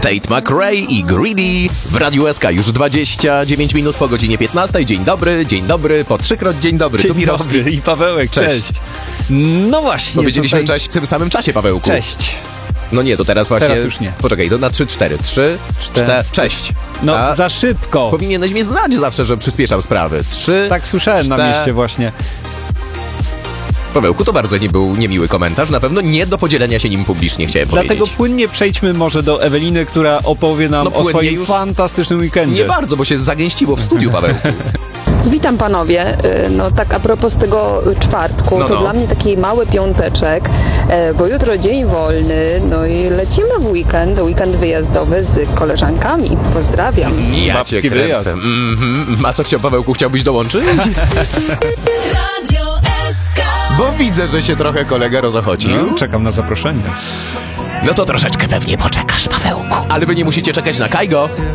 Tate McRae i Greedy w Radiu SK już 29 minut po godzinie 15. Dzień dobry, po trzykroć dzień dobry. Dzień dobry i Pawełek, cześć. No właśnie. Powiedzieliśmy tutaj... cześć w tym samym czasie, Pawełku. Cześć. No nie, to teraz właśnie... Teraz już nie. Poczekaj, to na 3-4. 3, 4, cześć. No, za szybko. Powinieneś mnie znać zawsze, że przyspieszam sprawy. 3, Tak słyszałem na mieście właśnie. Pawełku, to bardzo nie był niemiły komentarz. Na pewno nie do podzielenia się nim publicznie, chciałem Dlatego powiedzieć. płynnie przejdźmy może do Eweliny, która opowie nam o swoim już fantastycznym weekendzie. Nie bardzo, bo się zagęściło w studiu, Pawełku. Witam panowie. No tak a propos tego czwartku, to dla mnie taki mały piąteczek, bo jutro dzień wolny, no i lecimy w weekend wyjazdowy z koleżankami. Pozdrawiam. Ja Babski cię wyjazd. kręcę. A co Pawełku, chciałbyś dołączyć? Radio SK. Bo widzę, że się trochę kolega rozochocił. No, czekam na zaproszenie. No to troszeczkę pewnie poczekasz, Pawełku. Ale wy nie musicie czekać na Kajgo.